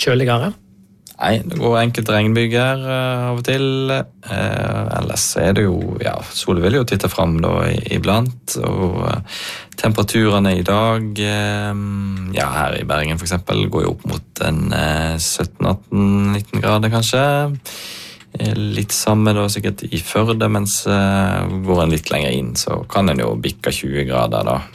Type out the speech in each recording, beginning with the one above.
kjøligere? Nei, det går enkelte regnbyger av og til. Ellers det jo, solen vil jo titte frem da iblant, og temperaturene i dag, her i Bergen for eksempel, går jo opp mot en 17-18-19 grader kanskje. Litt samme da sikkert i Førde, mens går en litt lenger inn, så kan en jo bikke 20 grader da.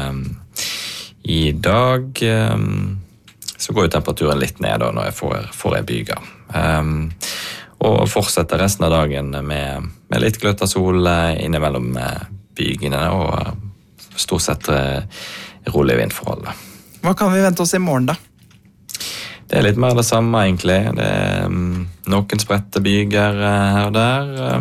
I dag så går jo temperaturen litt ned da når jeg får en byge. Og fortsetter resten av dagen med litt gløtt av sol innimellom bygene og stort sett rolig vindforhold. Hva kan vi vente oss i morgen da? Det litt mer det samme egentlig. Det noen spredte byger her og der.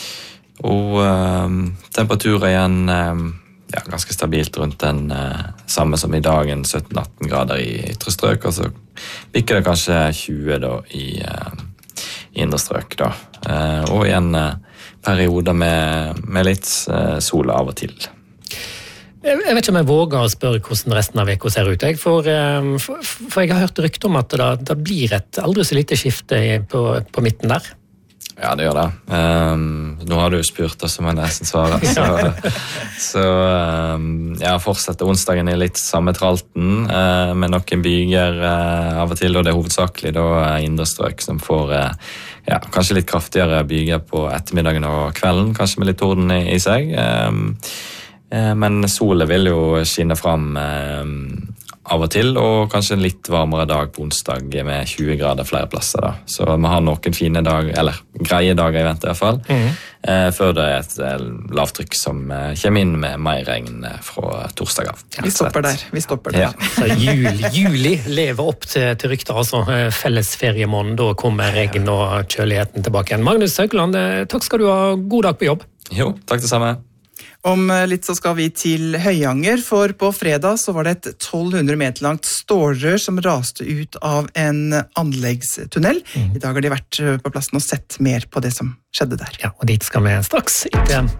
Og temperaturer igjen ganske stabilt rundt den samme som i dagen, 17-18 grader i ytre strøk, og så bikker det kanskje 20 da i indre strøk da. Og igjen perioder med litt sol av og til. Jeg vet ikke om jeg våger å spørre hvordan resten av veka ser ut, for jeg har hørt rykte om at det blir et aldri så lite skifte på midten der. Ja, det gjør det. Nå har du jo spurt oss om jeg nesten svarer. Så fortsetter onsdagen i litt samme tralten, med noen byger av og til, og det hovedsakelig da indre strøk som får kanskje litt kraftigere byger på ettermiddagen og kvelden, kanskje med litt torden i seg. Men solen vil jo skinne fram av og til, og kanskje en litt varmere dag på onsdag med 20 grader flere plasser da. Så vi har noen fine dager, eller greie dager i vent i hvert fall, før det et lavtrykk som kommer inn med mer regn fra torsdag av. Vi stopper der. Ja. Så juli lever opp til rykter, altså fellesferiemåned, da kommer regn og kjøligheten tilbake igjen. Magnus Haukeland, takk skal du ha, god dag på jobb. Jo, takk det samme. Om litt så skal vi til Høyanger, for på fredag så var det et 1200 meter langt stålrør som raste ut av en anleggstunnel. I dag har de vært på plassen og sett mer på det som skjedde der. Ja, og dit skal vi straks etter